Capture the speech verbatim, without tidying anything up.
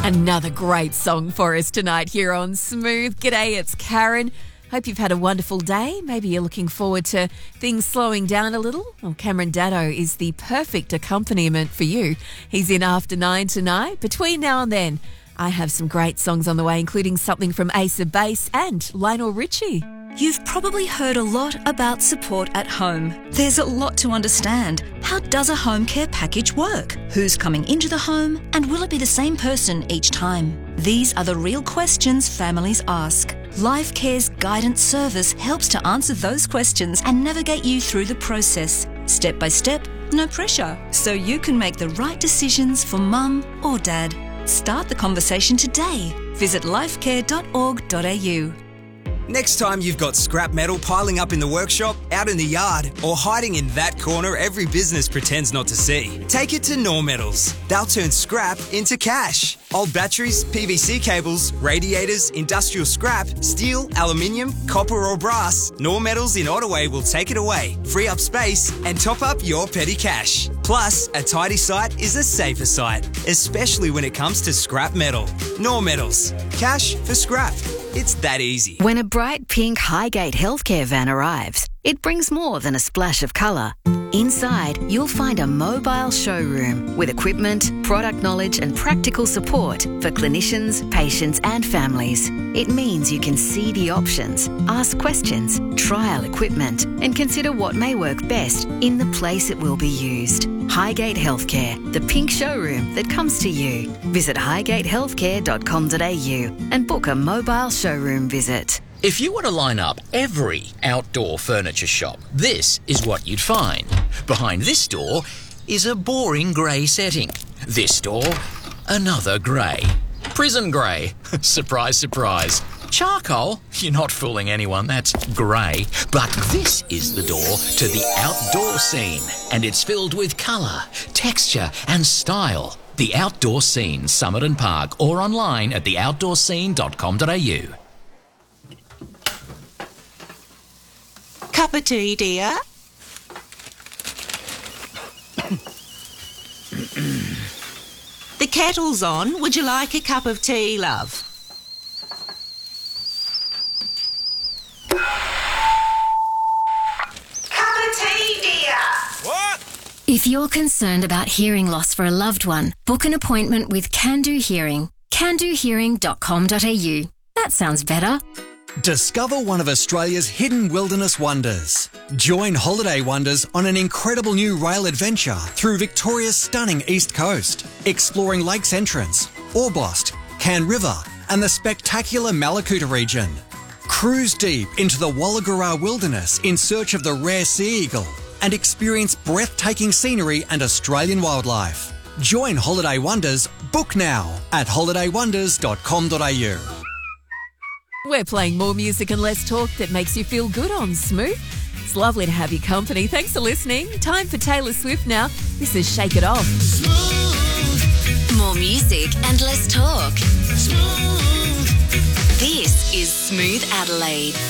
Another great song for us tonight here on Smooth. G'day, it's Karen. Hope you've had a wonderful day. Maybe you're looking forward to things slowing down a little. Well, Cameron Daddo is the perfect accompaniment for you. He's in after nine tonight. Between now and then, I have some great songs on the way, including something from Ace of Base and Lionel Richie. You've probably heard a lot about support at home. There's a lot to understand. How does a home care package work? Who's coming into the home? And will it be the same person each time? These are the real questions families ask. LifeCare's guidance service helps to answer those questions and navigate you through the process. Step by step, no pressure. So you can make the right decisions for mum or dad. Start the conversation today. Visit lifecare dot org dot a u. Next time you've got scrap metal piling up in the workshop, out in the yard, or hiding in that corner every business pretends not to see, take it to Knorr Metals. They'll turn scrap into cash. Old batteries, P V C cables, radiators, industrial scrap, steel, aluminium, copper or brass, Knorr Metals in Ottaway will take it away, free up space and top up your petty cash. Plus, a tidy site is a safer site, especially when it comes to scrap metal. Knorr Metals. Cash for scrap. It's that easy. When a bright pink Highgate healthcare van arrives, it brings more than a splash of colour. Inside, you'll find a mobile showroom with equipment, product knowledge and practical support for clinicians, patients and families. It means you can see the options, ask questions, trial equipment and consider what may work best in the place it will be used. Highgate Healthcare, the pink showroom that comes to you. Visit highgate healthcare dot com dot a u and book a mobile showroom visit. If you were to line up every outdoor furniture shop, this is what you'd find. Behind this door is a boring grey setting. This door, another grey. Prison grey. Surprise, surprise. Charcoal? You're not fooling anyone, that's grey. But this is the door to the outdoor scene. And it's filled with colour, texture and style. The Outdoor Scene, Somerton Park, or online at the outdoor scene dot com dot a u. Cup of tea, dear? The kettle's on. Would you like a cup of tea, love? Cup of tea, dear? What? If you're concerned about hearing loss for a loved one, book an appointment with Can Do Hearing. can do hearing dot com dot a u. That sounds better. Discover one of Australia's hidden wilderness wonders. Join Holiday Wonders on an incredible new rail adventure through Victoria's stunning east coast, exploring Lakes Entrance, Orbost, Can River and the spectacular Malakuta region. Cruise deep into the Wollagura wilderness in search of the rare sea eagle and experience breathtaking scenery and Australian wildlife. Join Holiday Wonders. Book now at holiday wonders dot com dot a u. We're playing more music and less talk that makes you feel good on Smooth. It's lovely to have your company. Thanks for listening. Time for Taylor Swift now. This is Shake It Off. Smooth. More music and less talk. Smooth. This is Smooth Adelaide.